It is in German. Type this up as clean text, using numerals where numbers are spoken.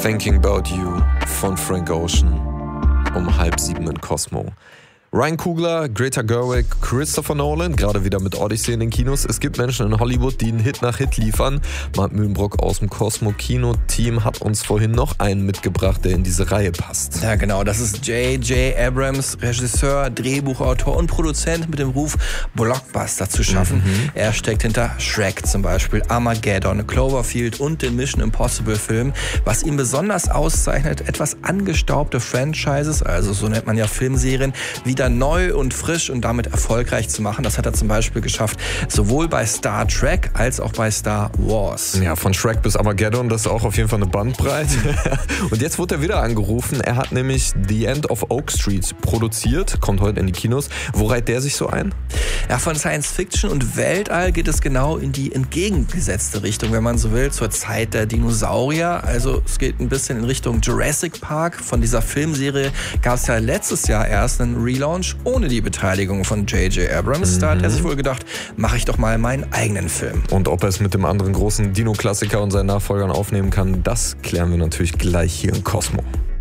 Thinking About You von Frank Ocean um 6:30 in Cosmo. Ryan Coogler, Greta Gerwig, Christopher Nolan, gerade wieder mit Odyssey in den Kinos. Es gibt Menschen in Hollywood, die einen Hit nach Hit liefern. Mark Mühlenbrock aus dem Cosmo-Kino-Team hat uns vorhin noch einen mitgebracht, der in diese Reihe passt. Ja, genau. Das ist J.J. Abrams, Regisseur, Drehbuchautor und Produzent mit dem Ruf, Blockbuster zu schaffen. Er steckt hinter Shrek zum Beispiel, Armageddon, Cloverfield und den Mission Impossible-Film. Was ihn besonders auszeichnet, etwas angestaubte Franchises, also so nennt man ja Filmserien, wieder neu und frisch und damit erfolgreich zu machen. Das hat er zum Beispiel geschafft, sowohl bei Star Trek als auch bei Star Wars. Ja, von Shrek bis Armageddon, das ist auch auf jeden Fall eine Bandbreite. Und jetzt wurde er wieder angerufen. Er hat nämlich The End of Oak Street produziert, kommt heute in die Kinos. Wo reiht der sich so ein? Ja, von Science Fiction und Weltall geht es genau in die entgegengesetzte Richtung, wenn man so will, zur Zeit der Dinosaurier. Also es geht ein bisschen in Richtung Jurassic Park. Von dieser Filmserie gab es ja letztes Jahr erst einen Relaunch ohne die Beteiligung von J.J. Abrams. Da hat er sich wohl gedacht, mache ich doch mal meinen eigenen Film. Und ob er es mit dem anderen großen Dino-Klassiker und seinen Nachfolgern aufnehmen kann, das klären wir natürlich gleich hier in Cosmo.